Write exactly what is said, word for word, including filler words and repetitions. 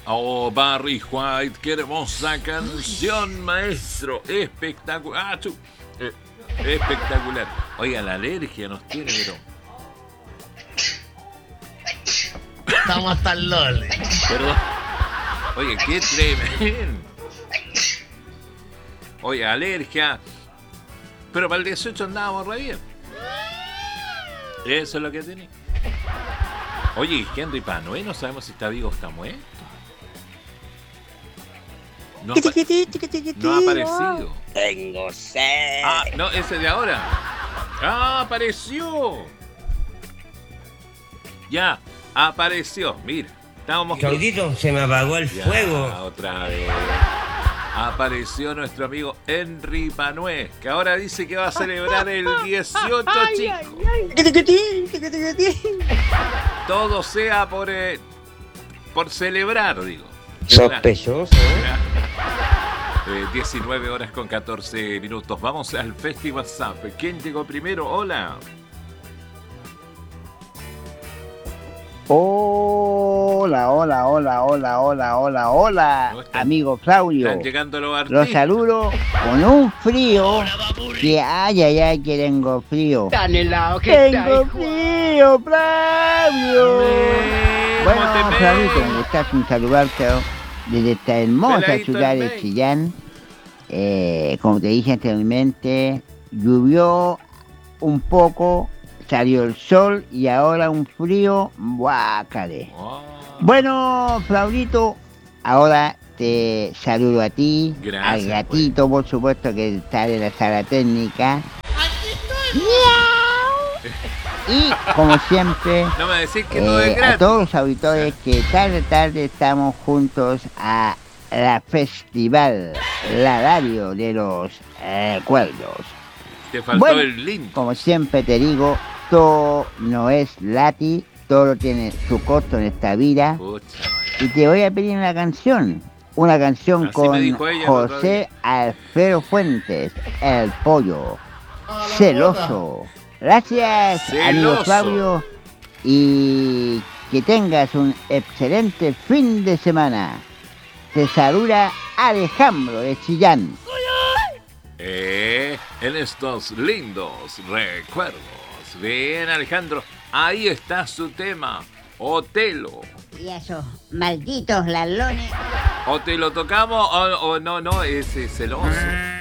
Oh, Barry White, qué hermosa canción, maestro. Espectacular. Ah, chu. Eh, espectacular. Oiga, la alergia nos tiene, pero... Estamos hasta el lole. Perdón. Oye, qué tremendo. Oye, alergia. Pero para el dieciocho andábamos re bien. Eso es lo que tiene. Oye, Henry Panoé, no sabemos si está vivo o está muerto. No, apa- no ha aparecido. Tengo sed. Ah, no, ese de ahora. Ah, apareció. Ya, apareció. Mira, estábamos... Claudito, se me apagó el Ya, fuego. otra vez. Apareció nuestro amigo Henry Panoé, que ahora dice que va a celebrar el dieciocho, chicos. Todo sea por, eh, por celebrar, digo. Sospechoso, ¿eh? Eh, diecinueve horas con catorce minutos. Vamos al Festival WhatsApp. ¿Quién llegó primero? Hola. Hola, hola, hola, hola, hola, hola, hola, ¿Cómo están? amigo Claudio. Están llegando los Los artistas. saludo con un frío que ay, ay, ay, que tengo frío. Tan helado que Tengo está, frío, Flavio. Bueno, Mémoteme. Flavito, me gustas un saludarte desde esta hermosa Peladito ciudad en de May. Chillán. Eh, como te dije anteriormente, llovió un poco, salió el sol y ahora un frío, guácale. Oh, Bueno, Flaurito, ahora te saludo a ti, Gracias, al gatito, por supuesto, que está en la sala técnica. Y, como siempre, no me decís que todo es eh, a gratis. todos los auditores que tarde tarde estamos juntos a la Festival Ladario de los Recuerdos. Te faltó Bueno, el link. Como siempre te digo, todo no es lati, todo tiene su costo en esta vida. Pucha, Y te voy a pedir una canción, una canción Así me con dijo ella el otro José Alfredo Fuentes, El Pollo, Celoso. Gracias, amigo Celoso. Flavio, y que tengas un excelente fin de semana. Te saluda Alejandro de Chillán. Eh, en estos lindos recuerdos. Bien, Alejandro. Ahí está su tema. Otelo. Y esos malditos lalones. O te lo tocamos o, o no, no, ese celoso.